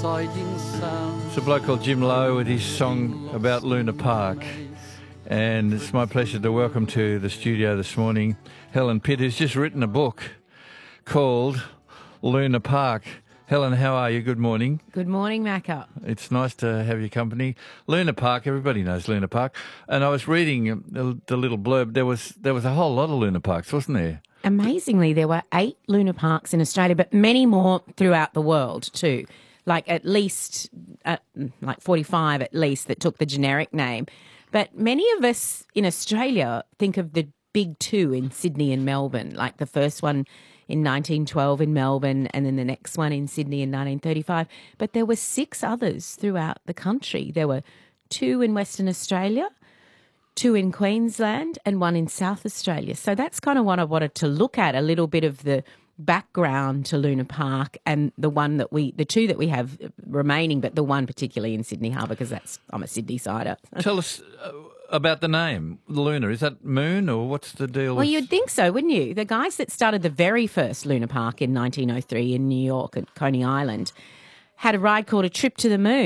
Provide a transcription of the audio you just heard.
exciting sound. It's a bloke called Jim Lowe with his song about Luna Park. And it's my pleasure to welcome to the studio this morning Helen Pitt, who's just written a book called Luna Park. Helen, how are you? Good morning. Good morning, Macca. It's nice to have your company. Luna Park, everybody knows Luna Park. And I was reading the little blurb. There was a whole lot of Luna Parks, wasn't there? Amazingly, there were 8 Luna Parks in Australia, but many more throughout the world too. Like at least, 45 at least that took the generic name. But many of us in Australia think of the big 2 in Sydney and Melbourne, like the first one in 1912 in Melbourne and then the next one in Sydney in 1935. But there were 6 others throughout the country. There were 2 in Western Australia, 2 in Queensland and 1 in South Australia. So that's kind of what I wanted to look at, a little bit of the background to Luna Park and the 2 that we have remaining, but the one particularly in Sydney Harbour because I'm a Sydney sider. Tell us about the name, Luna. Is that moon or what's the deal? Well, you'd think so, wouldn't you? The guys that started the very first Luna Park in 1903 in New York at Coney Island had a ride called A Trip to the Moon.